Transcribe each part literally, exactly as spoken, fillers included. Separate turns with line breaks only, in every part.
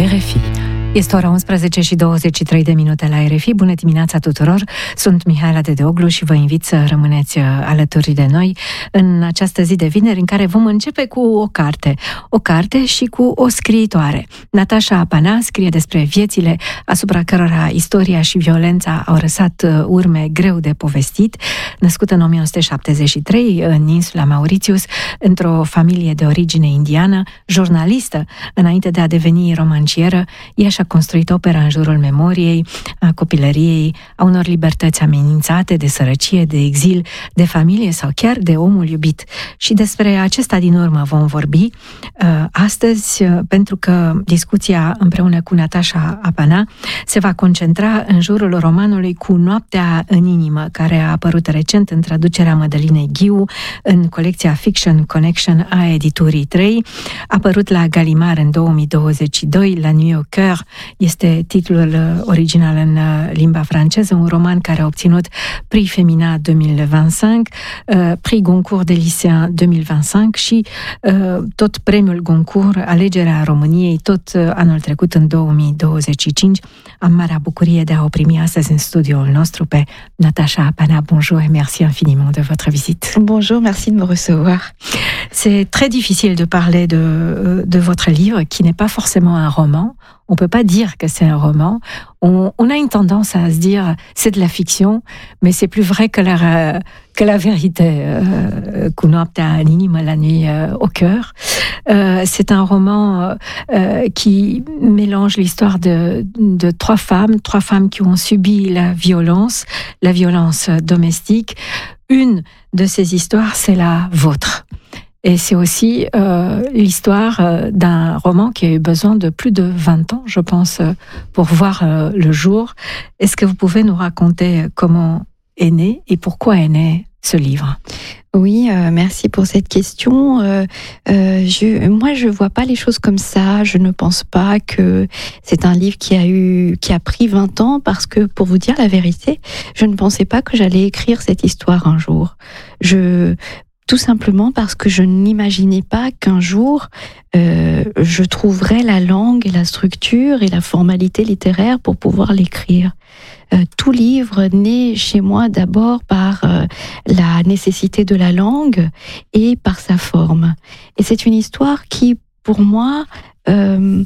R F I. Este ora unsprezece și douăzeci și trei de minute la R F I. Bună dimineața tuturor! Sunt Mihaela Dedeoglu și vă invit să rămâneți alături de noi în această zi de vineri în care vom începe cu o carte. O carte și cu o scriitoare. Natasha Apana scrie despre viețile asupra cărora istoria și violența au lăsat urme greu de povestit. Născută în o mie nouă sute șaptezeci și trei în insula Mauritius, într-o familie de origine indiană, jurnalistă înainte de a deveni romancieră, ea și-a construit opera în jurul memoriei, a copilăriei, a unor libertăți amenințate de sărăcie, de exil, de familie sau chiar de omul iubit. Și despre acesta din urmă vom vorbi uh, astăzi, uh, pentru că discuția împreună cu Natasha Apana se va concentra în jurul romanului Cu noaptea în inimă, care a apărut recent în traducerea Mădălinei Ghiu în colecția Fiction Connection a editurii trei, a apărut la Gallimard în două mii douăzeci și doi, La nuit au cœur este titlul original în limba franceză, un roman care a obținut Prix Femina două mii douăzeci și cinci, uh, Prix Goncourt de lycéen două mii douăzeci și cinci și uh, tot premiul Goncourt, alegerea României, tot uh, anul trecut în două mii douăzeci și cinci. Am marea bucurie de a o primi astăzi în studioul nostru pe Natasha Apana. Bonjour et merci infiniment de votre visite.
Bonjour, merci de me recevoir.
C'est très difficile de parler de, de votre livre, qui n'est pas forcément un roman. On ne peut pas dire que c'est un roman. On, on a une tendance à se dire c'est de la fiction, mais c'est plus vrai que la, que la vérité. Euh, Cu noaptea în inimă, La nuit euh, au cœur. Euh, c'est un roman euh, qui mélange l'histoire de, de trois femmes, trois femmes qui ont subi la violence, la violence domestique. Une de ces histoires, c'est la vôtre. Et c'est aussi euh, l'histoire euh, d'un roman qui a eu besoin de plus de vingt ans, je pense, euh, pour voir euh, le jour. Est-ce que vous pouvez nous raconter comment est né et pourquoi est né ce livre ?
Oui, euh, merci pour cette question. Euh, euh, je, moi, je vois pas les choses comme ça. Je ne pense pas que c'est un livre qui a eu, qui a pris vingt ans, parce que, pour vous dire la vérité, je ne pensais pas que j'allais écrire cette histoire un jour. Je Tout simplement parce que je n'imaginais pas qu'un jour, euh, je trouverais la langue et la structure et la formalité littéraire pour pouvoir l'écrire. Euh, tout livre naît chez moi d'abord par euh, la nécessité de la langue et par sa forme. Et c'est une histoire qui, pour moi, euh,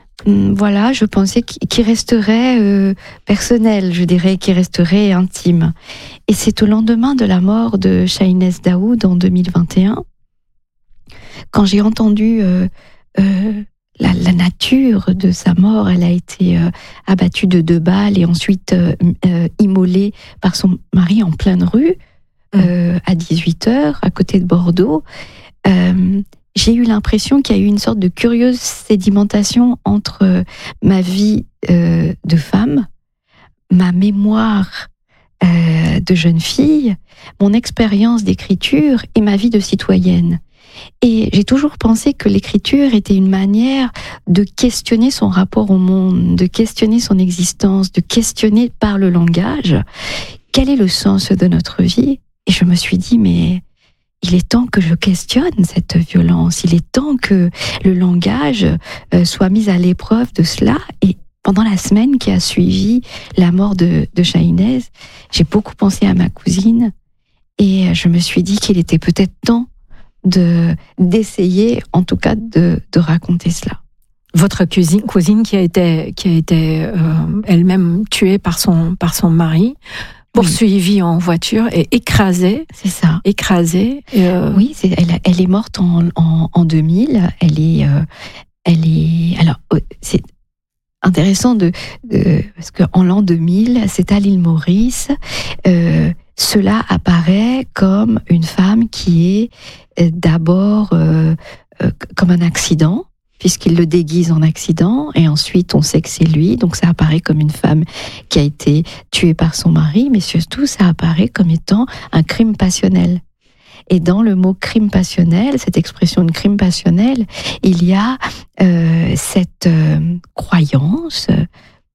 voilà, je pensais qu'il resterait euh, personnel, je dirais, qu'il resterait intime. Et c'est au lendemain de la mort de Shahinez Daoud en deux mille vingt et un, quand j'ai entendu euh, euh, la, la nature de sa mort. Elle a été euh, abattue de deux balles et ensuite euh, euh, immolée par son mari en pleine rue, euh, à dix-huit heures, à côté de Bordeaux. Euh, J'ai eu l'impression qu'il y a eu une sorte de curieuse sédimentation entre ma vie euh, de femme, ma mémoire euh, de jeune fille, mon expérience d'écriture et ma vie de citoyenne. Et j'ai toujours pensé que l'écriture était une manière de questionner son rapport au monde, de questionner son existence, de questionner par le langage quel est le sens de notre vie. Et je me suis dit, mais il est temps que je questionne cette violence, il est temps que le langage euh, soit mis à l'épreuve de cela. Et pendant la semaine qui a suivi la mort de, de Shahinez, j'ai beaucoup pensé à ma cousine et je me suis dit qu'il était peut-être temps de, d'essayer, en tout cas, de, de raconter cela.
Votre cousine, cousine qui a été, qui a été euh, elle-même tuée par son, par son mari, poursuivie oui. en voiture et écrasée.
C'est ça.
Écrasée.
Euh... Oui, c'est, elle, elle est morte en, en, en deux mille. Elle est, euh, elle est. Alors, c'est intéressant de, de parce qu'en l'an deux mille, c'est à l'île Maurice. Euh, cela apparaît comme une femme qui est d'abord euh, euh, comme un accident, puisqu'il le déguise en accident, et ensuite on sait que c'est lui, donc ça apparaît comme une femme qui a été tuée par son mari, mais surtout ça apparaît comme étant un crime passionnel. Et dans le mot crime passionnel, cette expression de crime passionnel, il y a euh, cette euh, croyance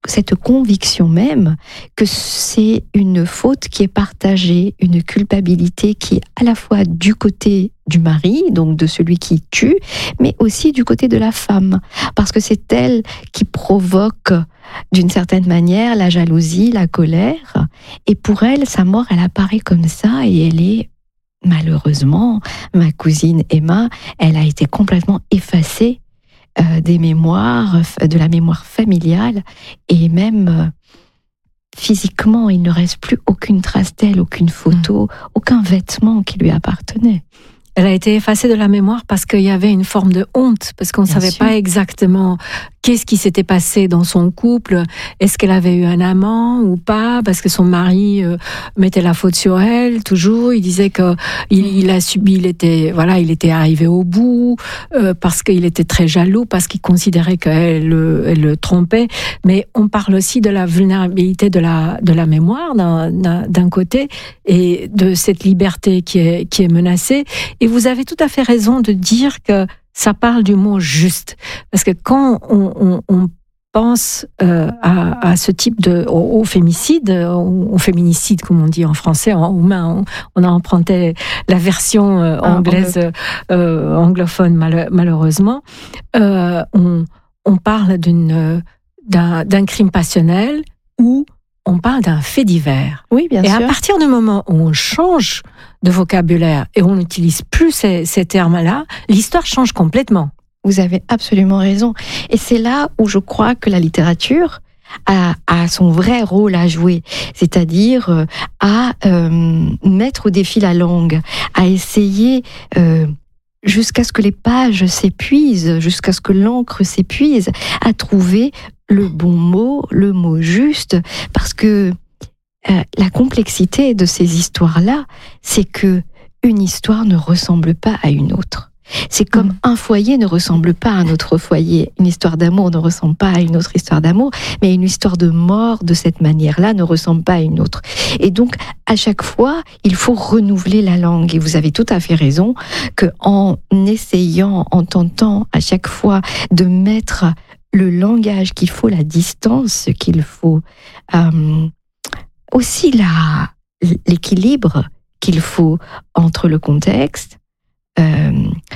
cette conviction même que c'est une faute qui est partagée, une culpabilité qui est à la fois du côté du mari, donc de celui qui tue, mais aussi du côté de la femme, parce que c'est elle qui provoque d'une certaine manière la jalousie, la colère, et pour elle, sa mort, elle apparaît comme ça, et elle est, malheureusement, ma cousine Emma, elle a été complètement effacée euh, des mémoires, de la mémoire familiale, et même euh, physiquement, il ne reste plus aucune trace d'elle, aucune photo, mmh. aucun vêtement qui lui appartenait.
Elle a été effacée de la mémoire parce qu'il y avait une forme de honte, parce qu'on ne savait sûr. pas exactement qu'est-ce qui s'était passé dans son couple. Est-ce qu'elle avait eu un amant ou pas? Parce que son mari euh, mettait la faute sur elle, toujours. Il disait que il, il a subi, il était, voilà, il était arrivé au bout, euh, parce qu'il était très jaloux, parce qu'il considérait qu'elle elle le trompait. Mais on parle aussi de la vulnérabilité de la, de la mémoire, d'un, d'un côté, et de cette liberté qui est, qui est menacée. Et vous avez tout à fait raison de dire que ça parle du mot juste. Parce que quand on, on, on pense euh, à, à ce type de... au, au fémicide, au, au féminicide, comme on dit en français, en roumain, on, on a emprunté la version euh, anglaise, euh, anglophone, mal, malheureusement, euh, on, on parle d'une, d'un, d'un crime passionnel où on parle d'un fait divers.
Oui, bien
et
sûr.
Et à partir du moment où on change de vocabulaire et on n'utilise plus ces, ces termes-là, l'histoire change complètement.
Vous avez absolument raison. Et c'est là où je crois que la littérature a, a son vrai rôle à jouer, c'est-à-dire euh, à euh, mettre au défi la langue, à essayer... Euh, jusqu'à ce que les pages s'épuisent, jusqu'à ce que l'encre s'épuise, à trouver le bon mot, le mot juste, parce que euh, la complexité de ces histoires-là, c'est que une histoire ne ressemble pas à une autre. C'est comme un foyer ne ressemble pas à un autre foyer. Une histoire d'amour ne ressemble pas à une autre histoire d'amour, mais une histoire de mort de cette manière-là ne ressemble pas à une autre. Et donc, à chaque fois, il faut renouveler la langue. Et vous avez tout à fait raison qu'en essayant, en tentant à chaque fois de mettre le langage qu'il faut, la distance qu'il faut, euh, aussi la, l'équilibre qu'il faut entre le contexte, Euh,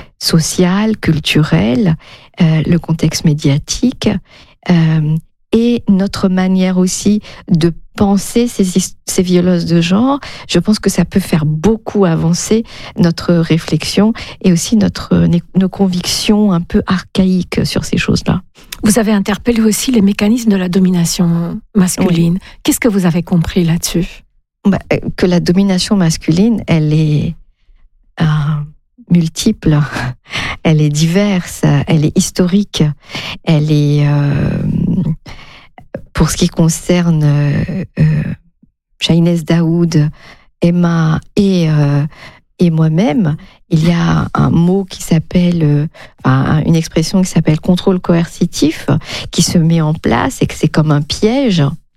social, culturel, euh, le contexte médiatique euh, et notre manière aussi de penser ces, ces violences de genre. Je pense que ça peut faire beaucoup avancer notre réflexion et aussi notre, nos convictions un peu archaïques sur ces choses-là.
Vous avez interpellé aussi les mécanismes de la domination masculine. Oui. Qu'est-ce que vous avez compris là-dessus?
Bah, que la domination masculine, elle est... Euh, multiple, elle est diverse, elle est historique, elle est, euh, pour ce qui concerne euh, Shahinez Daoud, Emma et, euh, et moi-même, il y a un mot qui s'appelle, euh, enfin, une expression qui s'appelle contrôle coercitif, qui se met en place et que c'est comme un piège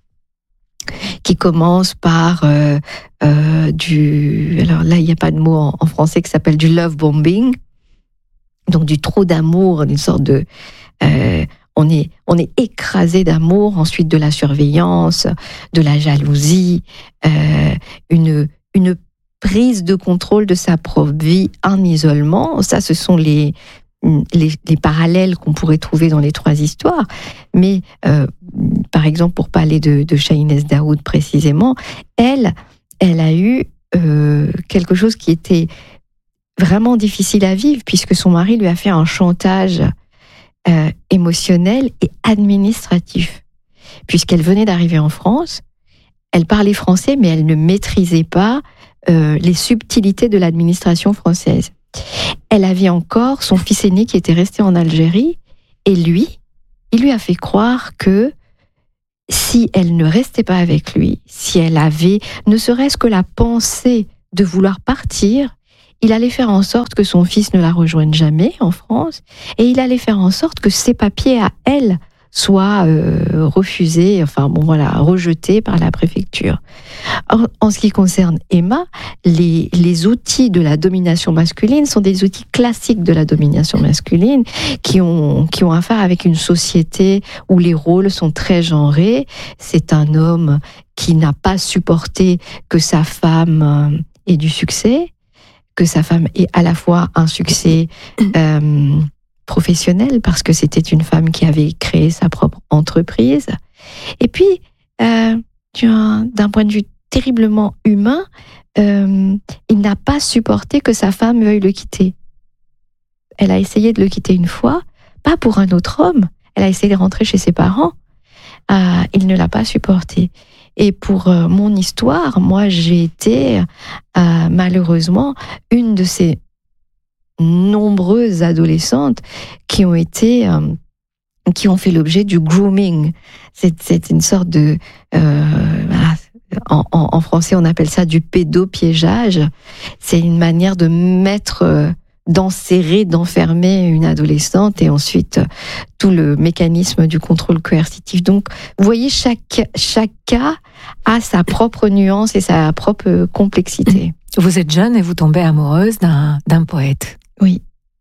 qui commence par euh, euh, du... Alors là, il n'y a pas de mot en, en français qui s'appelle du love bombing, donc du trop d'amour, une sorte de... Euh, on est, on est écrasé d'amour, ensuite de la surveillance, de la jalousie, euh, une, une prise de contrôle de sa propre vie en isolement. Ça, ce sont les... Les, les parallèles qu'on pourrait trouver dans les trois histoires. Mais, euh, par exemple, pour parler de, de Shahinez Daoud précisément, elle, elle a eu euh, quelque chose qui était vraiment difficile à vivre, puisque son mari lui a fait un chantage euh, émotionnel et administratif. Puisqu'elle venait d'arriver en France, elle parlait français, mais elle ne maîtrisait pas euh, les subtilités de l'administration française. Elle avait encore son fils aîné qui était resté en Algérie, et lui, il lui a fait croire que si elle ne restait pas avec lui, si elle avait ne serait-ce que la pensée de vouloir partir, il allait faire en sorte que son fils ne la rejoigne jamais en France, et il allait faire en sorte que ses papiers à elle soit euh, refusé, enfin bon voilà, rejeté par la préfecture. En, en ce qui concerne Emma, les, les outils de la domination masculine sont des outils classiques de la domination masculine qui ont, qui ont affaire avec une société où les rôles sont très genrés. C'est un homme qui n'a pas supporté que sa femme ait du succès, que sa femme ait à la fois un succès euh, professionnelle, parce que c'était une femme qui avait créé sa propre entreprise. Et puis, euh, d'un point de vue terriblement humain, euh, il n'a pas supporté que sa femme veuille le quitter. Elle a essayé de le quitter une fois, pas pour un autre homme. Elle a essayé de rentrer chez ses parents. Euh, il ne l'a pas supporté. Et pour euh, mon histoire, moi, j'ai été euh, malheureusement une de ces nombreuses adolescentes qui ont été, euh, qui ont fait l'objet du grooming. C'est, c'est une sorte de, euh, en, en, en français on appelle ça du pédopiégeage. C'est une manière de mettre, euh, d'enserrer, d'enfermer une adolescente et ensuite euh, tout le mécanisme du contrôle coercitif. Donc, vous voyez, chaque, chaque cas a sa propre nuance et sa propre complexité.
Vous êtes jeune et vous tombez amoureuse d'un, d'un poète.
Oui.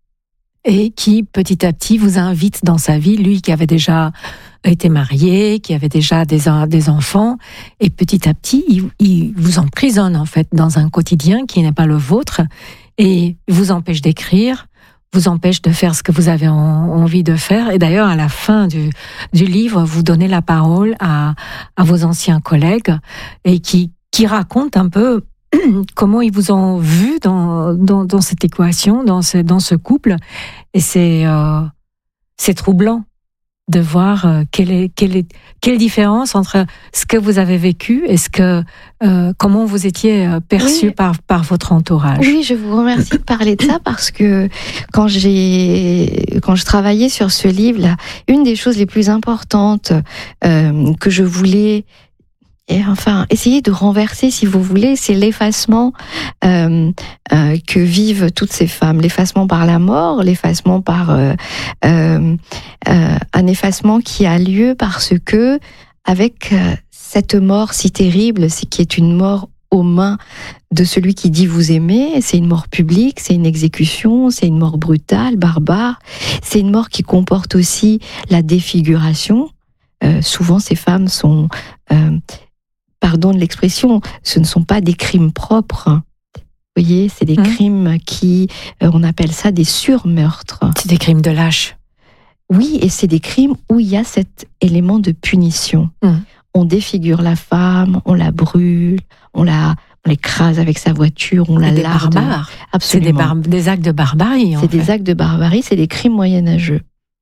Et qui, petit à petit, vous invite dans sa vie, lui qui avait déjà été marié, qui avait déjà des, des enfants, et petit à petit, il, il vous emprisonne, en fait, dans un quotidien qui n'est pas le vôtre, et vous empêche d'écrire, vous empêche de faire ce que vous avez en, envie de faire. Et d'ailleurs, à la fin du, du livre, vous donnez la parole à, à vos anciens collègues, et qui, qui racontent un peu comment ils vous ont vu dans, dans, dans cette équation, dans ce, dans ce couple. Et c'est, euh, c'est troublant de voir euh, quelle, est, quelle, est, quelle différence entre ce que vous avez vécu et ce que, euh, comment vous étiez perçu oui. par, par votre entourage.
Oui, je vous remercie de parler de ça parce que quand, j'ai, quand je travaillais sur ce livre-là, une des choses les plus importantes euh, que je voulais Et enfin, essayer de renverser, si vous voulez, c'est l'effacement euh, euh, que vivent toutes ces femmes. L'effacement par la mort, l'effacement par euh, euh, euh, un effacement qui a lieu parce que, avec euh, cette mort si terrible, c'est qui est une mort aux mains de celui qui dit vous aimer, c'est une mort publique, c'est une exécution, c'est une mort brutale, barbare. C'est une mort qui comporte aussi la défiguration. Euh, souvent, ces femmes sont euh, pardon de l'expression, ce ne sont pas des crimes propres. Vous voyez, c'est des mmh. crimes qui, euh, on appelle ça des surmeurtres.
C'est des crimes de lâche.
Oui, et c'est des crimes où il y a cet élément de punition. Mmh. On défigure la femme, on la brûle, on la, on l'écrase avec sa voiture, on la
larde.
C'est des barbares.
Absolument. C'est des, bar- des actes de barbarie. En
c'est
fait.
des actes de barbarie, c'est des crimes moyenâgeux.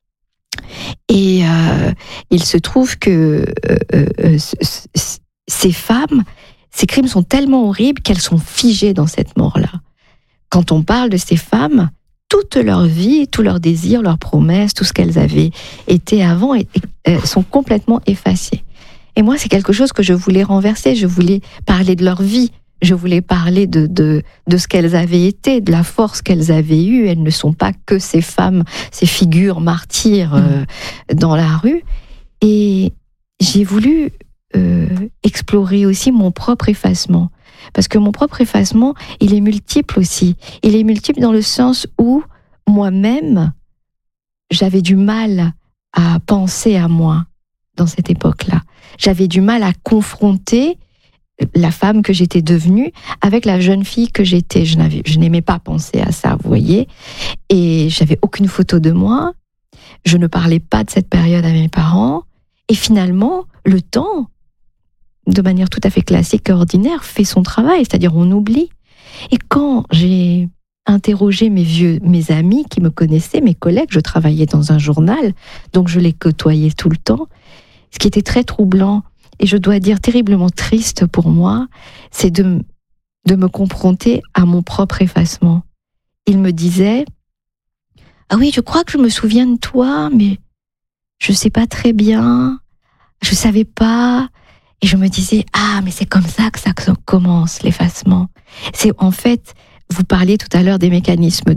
Et euh, il se trouve que euh, euh, c- c- ces femmes, ces crimes sont tellement horribles qu'elles sont figées dans cette mort-là. Quand on parle de ces femmes, toute leur vie, tous leurs désirs, leurs promesses, tout ce qu'elles avaient été avant, et, et, sont complètement effacés. Et moi, c'est quelque chose que je voulais renverser. Je voulais parler de leur vie. Je voulais parler de, de, de ce qu'elles avaient été, de la force qu'elles avaient eue. Elles ne sont pas que ces femmes, ces figures martyrs euh, dans la rue. Et j'ai voulu Euh, explorer aussi mon propre effacement. Parce que mon propre effacement, il est multiple aussi. Il est multiple dans le sens où moi-même, j'avais du mal à penser à moi dans cette époque-là. J'avais du mal à confronter la femme que j'étais devenue avec la jeune fille que j'étais. Je, n'avais, je n'aimais pas penser à ça, vous voyez. Et j'avais aucune photo de moi. Je ne parlais pas de cette période à mes parents. Et finalement, le temps, de manière tout à fait classique et ordinaire, fait son travail, c'est-à-dire on oublie. Et quand j'ai interrogé mes vieux, mes amis qui me connaissaient, mes collègues, je travaillais dans un journal, donc je les côtoyais tout le temps, ce qui était très troublant, et je dois dire terriblement triste pour moi, c'est de, de me confronter à mon propre effacement. Ils me disaient « Ah oui, je crois que je me souviens de toi, mais je ne sais pas très bien, je ne savais pas... » Et je me disais, ah, mais c'est comme ça que ça commence, l'effacement. C'est en fait, vous parliez tout à l'heure des mécanismes